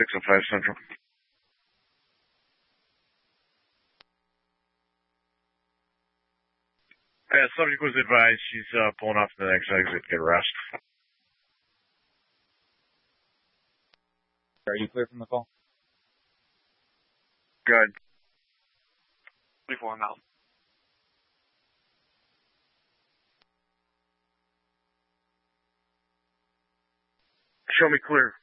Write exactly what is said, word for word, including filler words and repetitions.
six oh five Central. Yeah, subject was advised she's uh, pulling off the next exit to get a rest. Are you clear from the call? Good. twenty-four now. Show me clear.